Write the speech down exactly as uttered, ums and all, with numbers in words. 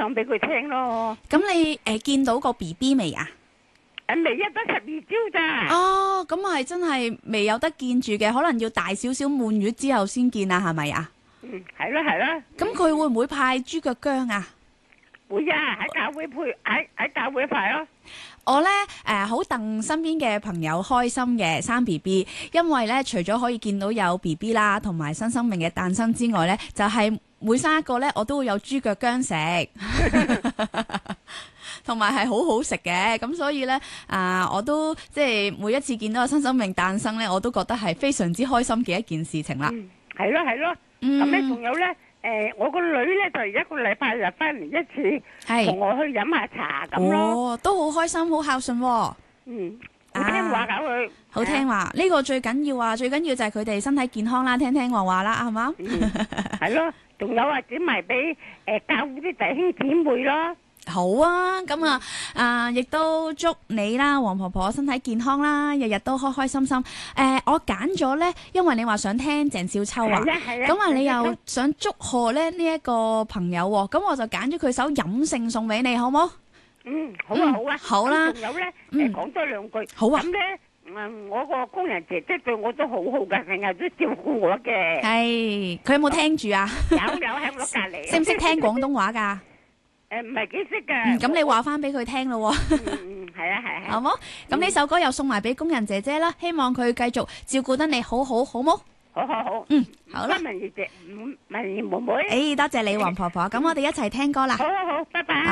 唱俾佢聽咯。 咁你誒、呃、見到個 B B 未啊？ 誒，未一得十二朝咋？ 哦，咁係真係未有得見住嘅，可能要大少少滿月之後先見啊，係咪啊？ 嗯，係咯係咯。 咁佢會唔會派豬腳薑啊？ 會啊，喺教會配，喺喺教會派咯。 我咧誒好戥身邊嘅朋友開心嘅生 B B，因為咧除咗可以見到有 B B 啦，同埋新生命嘅誕生之外咧，就係、是、每生一個咧，我都會有豬腳薑食，同埋係好好食嘅。咁所以咧啊、呃，我都即係每一次見到個新生命誕生咧，我都覺得係非常之開心嘅一件事情啦。 嗯，係咯係咯。咁咧仲有咧。誒、呃，我個女咧就一個禮拜日翻嚟一次，同我去飲下茶咁咯。 哦，都好開心，好孝順、哦。 嗯，好聽話搞佢、啊， 好聽話。呢、這個最緊要啊，最緊要就係佢哋身體健康啦，聽聽話話啦，係嘛？ 係、嗯、咯，仲有啊，整埋俾誒教會啲弟兄姊妹咯。 好啊，咁啊，啊，亦都祝你啦，黃婆婆身體健康啦，日日都開開心心。誒、呃，我揀咗咧，因為你話想聽鄭少秋啊，咁啊，你又想祝賀咧呢一個朋友喎，咁我就揀咗佢首飲勝送俾你，好冇？ 嗯，好啊，好啊， 好啦。 仲有咧，誒，講多兩句。 好啊。 咁咧，嗯，我個工人姐姐對我都好好噶，成日都照顧我嘅。 係，佢有冇聽住啊？ 有有喺我隔籬。 識唔識聽廣東話噶？ 誒，唔係幾識噶。 嗯，咁你話翻俾佢聽咯。 嗯嗯，係啊係係。 好冇？咁呢首歌又送埋俾工人姐姐啦，希望佢繼續照顧得你好好，好冇？ 好好好。 嗯，好啦。 文儀姐，文儀妹妹。 誒，多謝你黃婆婆，咁我哋一齊聽歌啦。 好好好，拜拜。